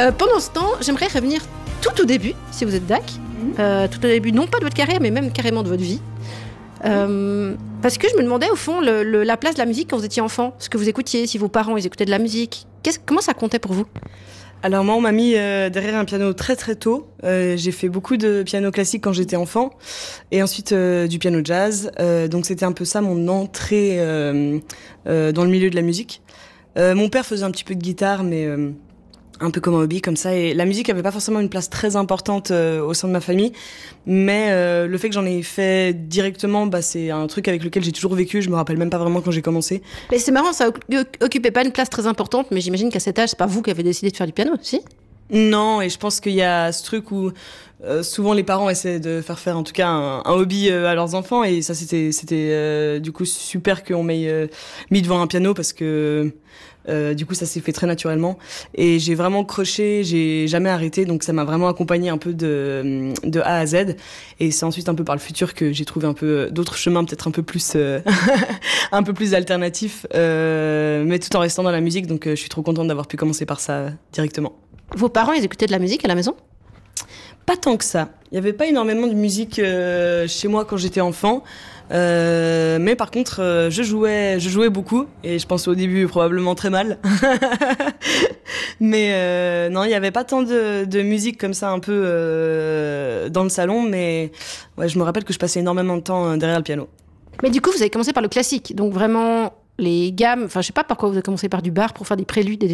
Pendant ce temps, j'aimerais revenir tout au début, si vous êtes d'accord. Tout au début, non pas de votre carrière, mais même carrément de votre vie. Parce que je me demandais au fond la place de la musique quand vous étiez enfant, ce que vous écoutiez, si vos parents ils écoutaient de la musique. Comment ça comptait pour vous? Alors moi, on m'a mis derrière un piano très très tôt. J'ai fait beaucoup de piano classique quand j'étais enfant, et ensuite du piano jazz. Donc c'était un peu ça mon entrée dans le milieu de la musique. Mon père faisait un petit peu de guitare, mais un peu comme un hobby, comme ça. Et la musique avait pas forcément une place très importante au sein de ma famille, mais le fait que j'en ai fait directement, c'est un truc avec lequel j'ai toujours vécu. Je me rappelle même pas vraiment quand j'ai commencé. Mais c'est marrant, ça occupait pas une place très importante, mais j'imagine qu'à cet âge, c'est pas vous qui avez décidé de faire du piano, si? Non, et je pense qu'il y a ce truc où souvent les parents essaient de faire en tout cas un hobby à leurs enfants, et ça c'était du coup super qu'on m'ait mis devant un piano, parce que du coup ça s'est fait très naturellement et j'ai vraiment croché, j'ai jamais arrêté, donc ça m'a vraiment accompagné un peu de A à Z, et c'est ensuite un peu par le futur que j'ai trouvé un peu d'autres chemins, peut-être un peu plus un peu plus alternatifs, mais tout en restant dans la musique, donc je suis trop contente d'avoir pu commencer par ça directement. Vos parents, ils écoutaient de la musique à la maison? Pas tant que ça. Il n'y avait pas énormément de musique chez moi quand j'étais enfant. Mais par contre, je jouais beaucoup. Et je pense au début probablement très mal. Mais non, il n'y avait pas tant de musique comme ça un peu dans le salon. Mais ouais, je me rappelle que je passais énormément de temps derrière le piano. Mais du coup, vous avez commencé par le classique. Donc vraiment, les gammes... Enfin, je sais pas pourquoi vous avez commencé par du Bach pour faire des préludes et